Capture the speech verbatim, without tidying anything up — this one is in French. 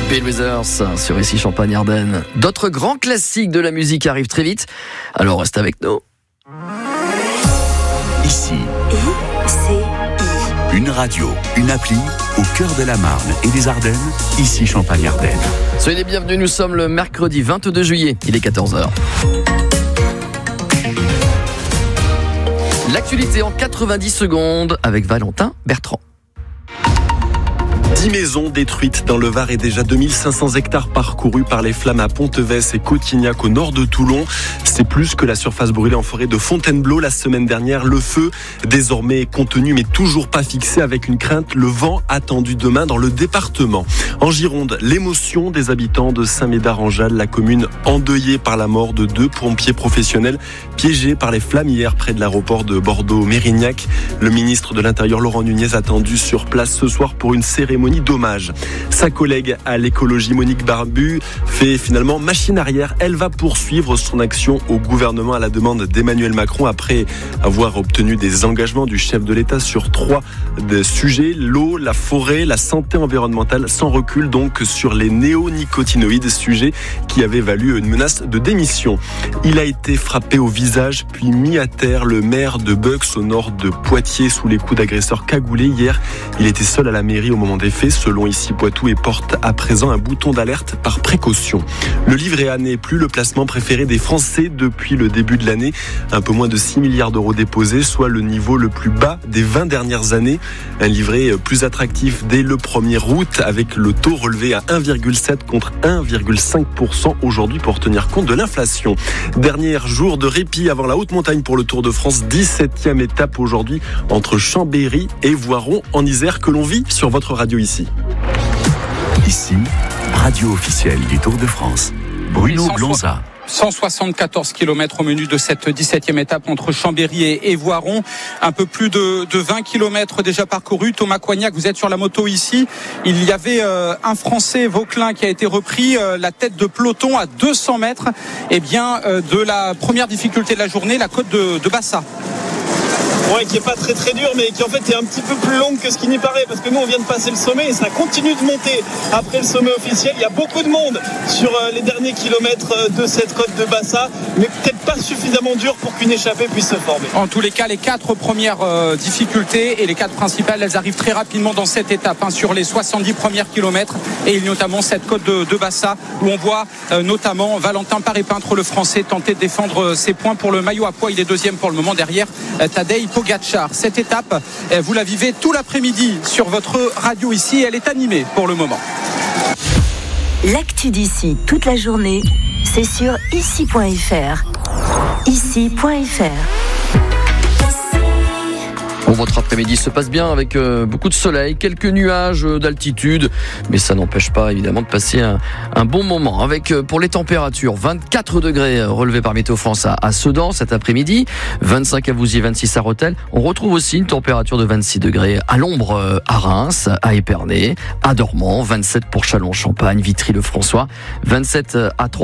Bill Withers sur Ici Champagne-Ardenne. D'autres grands classiques de la musique arrivent très vite, alors reste avec nous. Ici, I C I. Une radio, une appli au cœur de la Marne et des Ardennes, Ici Champagne-Ardenne. Soyez les bienvenus, nous sommes le mercredi vingt-deux juillet, il est quatorze heures. L'actualité en quatre-vingt-dix secondes avec Valentin Bertrand. dix maisons détruites dans le Var et déjà deux mille cinq cents hectares parcourus par les flammes à Pontevès et Cotignac au nord de Toulon. C'est plus que la surface brûlée en forêt de Fontainebleau la semaine dernière. Le feu, désormais contenu mais toujours pas fixé, avec une crainte, le vent attendu demain dans le département. En Gironde, l'émotion des habitants de Saint-Médard-en-Jalles, la commune endeuillée par la mort de deux pompiers professionnels piégés par les flammes hier près de l'aéroport de Bordeaux-Mérignac. Le ministre de l'Intérieur Laurent Nunez attendu sur place ce soir pour une cérémonie d'hommage. Sa collègue à l'écologie Monique Barbu fait finalement machine arrière. Elle va poursuivre son action au gouvernement à la demande d'Emmanuel Macron après avoir obtenu des engagements du chef de l'État sur trois sujets: l'eau, la forêt, la santé environnementale, sans recul donc sur les néonicotinoïdes, sujet qui avait valu une menace de démission. Il a été frappé au visage puis mis à terre. Le maire de Beux au nord de Poitiers sous les coups d'agresseurs cagoulés hier. Il était seul à la mairie au moment des faits, selon Ici Poitou, et porte à présent un bouton d'alerte par précaution. Le livret A n'est plus le placement préféré des Français depuis le début de l'année. Un peu moins de six milliards d'euros déposés, soit le niveau le plus bas des vingt dernières années. Un livret plus attractif dès le premier août, avec le taux relevé à un virgule sept contre un virgule cinq pour cent aujourd'hui pour tenir compte de l'inflation. Dernier jour de répit avant la haute montagne pour le Tour de France. dix-septième étape aujourd'hui entre Chambéry et Voiron en Isère, que l'on vit sur votre radio ici. Ici, radio officielle du Tour de France. Bruno Blonza. cent soixante-quatorze kilomètres au menu de cette dix-septième étape entre Chambéry et, et Voiron. Un peu plus de, de vingt kilomètres déjà parcourus. Thomas Coignac, vous êtes sur la moto ici. Il y avait euh, un Français, Vauquelin, qui a été repris, euh, la tête de peloton à deux cents mètres eh bien, euh, de la première difficulté de la journée, la côte de, de Bassa. Ouais, qui est pas très très dur, mais qui en fait est un petit peu plus longue que ce qui n'y paraît, parce que nous on vient de passer le sommet et ça continue de monter après le sommet officiel. Il y a beaucoup de monde sur les derniers kilomètres de cette côte de Bassa, mais peut-être pas suffisamment dur pour qu'une échappée puisse se former. En tous les cas, les quatre premières euh, difficultés et les quatre principales, elles arrivent très rapidement dans cette étape, hein, sur les soixante-dix premiers kilomètres, et il y a notamment cette côte de, de Bassa où on voit euh, notamment Valentin Paré-Peintre, le Français, tenter de défendre euh, ses points pour le maillot à poids. Il est deuxième pour le moment derrière euh, Tadej Pogacar. Cette étape, vous la vivez tout l'après-midi sur votre radio ici. Elle est animée pour le moment. L'actu d'ici toute la journée, c'est sur ici point f r. ici point f r. Bon, votre après-midi se passe bien avec euh, beaucoup de soleil, quelques nuages euh, d'altitude, mais ça n'empêche pas évidemment de passer un, un bon moment. Avec euh, pour les températures, vingt-quatre degrés euh, relevés par Météo France à, à Sedan cet après-midi, vingt-cinq à Vouziers, vingt-six à Rethel. On retrouve aussi une température de vingt-six degrés à l'ombre euh, à Reims, à Épernay, à Dormans, vingt-sept pour Châlons-en-Champagne, Vitry-le-François, vingt-sept à Troyes.